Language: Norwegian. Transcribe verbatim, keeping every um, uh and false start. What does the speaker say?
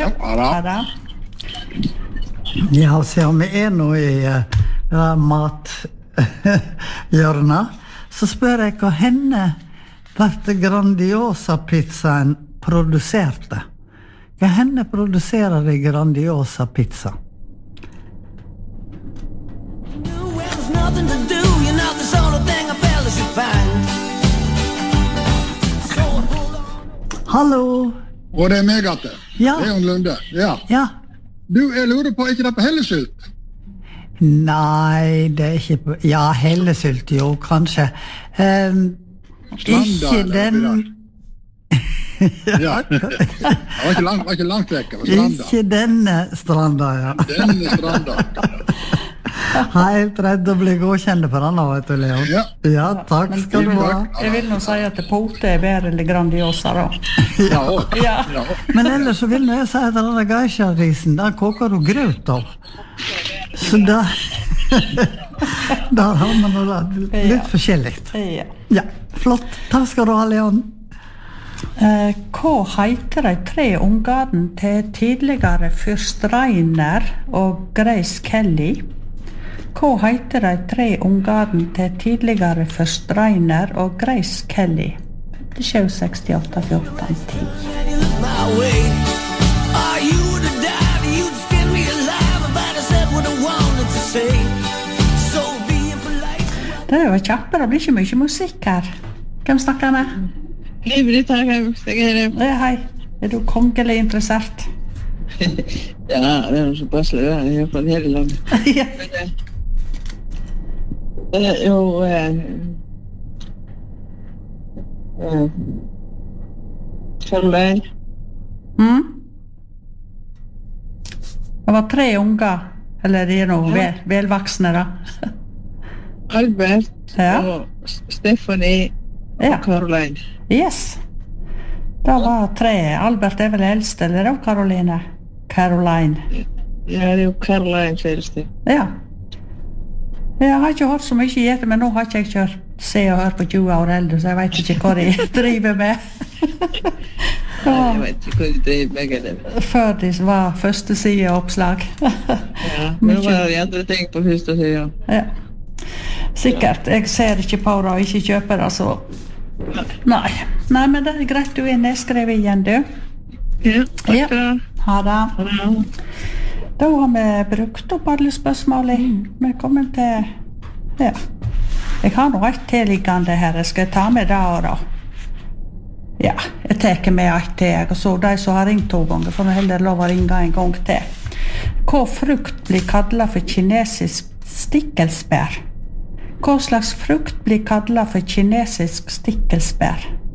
Ja, Ha det. Ja, så om vi er nå i uh, mathjørnet, så spør jeg hva henne vært Grandiosa pizzaen produserte. Hva henne produserer de Grandiosa pizza? Hallo. Og det er meg, Atte. Ja. Leon Lunde. Ja. Ja. Du, jeg lurer på, er ikke det på Hellesylt? Nei, det er ikke på... Ja, Hellesylt, jo, kanskje. Um, Stranda, ikke eller den... Ja. Det var ikke langt, var ikke langt vekk, det var stranda. Ikke denne stranda, ja. Denne stranda. Helt redd å bli godkjent for han, vet du, Leon. Ja. Ja, takk skal du ha. Jeg vil nå si at pote er bedre eller Grandiosa, da. Ja, også. Ja. Ja. Men ellers så vil jeg si at denne geisha-risen, der koker du grøt av. Så da... Der har man noe litt Ja. forskjellig. Ja. Ja, flott. Takk skal du ha, Leon. Eh, hva heter de tre ungene til tidligere fyrst Reiner og Grace Kelly? Hva heter de tre ungene til tidligere fyrst Reiner og Grace Kelly? femtisju sekstiåtte fjorten ti. Det var kjappe, det blir ikke mye musikk her. Hvem snakker med? Hei, Britta, jeg er Eh, Hei, er du kongelig interessert? Ja, det er så passelig, det er i hvert fall hele landet. Ja. Det er jo... Eh, eh, Caroline. Mm? Det var tre unger, eller de er noe vel, velvaksne da. Albert Ja. og Stephanie og Ja. Caroline. Yes. Det var tre. Albert er vel eldst, eller da, Caroline? Caroline. Ja, det er jo Caroline selvste. Ja. Jeg har ikke hørt så mye i etter, men nå har ikke jeg kjørt se og høre på tjue år eldre, så jeg vet ikke hva de driver med. Nei, jeg vet ikke hva de driver begge dem. Før de var første side oppslag. Ja, men nå var det andre ting på første siden. Ja. Sikkert. Jeg ser ikke på det og ikke kjøper det, så... Nei. Nei, men det er greit du er nedskrevet igjen, du. Ja, takk Ja. for det. Ha det. Ha det. Da har vi brukt opp alle spørsmål. Vi er kommet til... Ja. Jeg har noe et tilliggende her. Jeg skal ta med det og da. Ja, jeg teker med et til. Og så de som har ringt to ganger, får vi heller lov å ringe en gang til. Hva frukt blir kallet for kinesisk stikkelsbær? Hva slags frukt blir kallet for kinesisk stikkelsbær?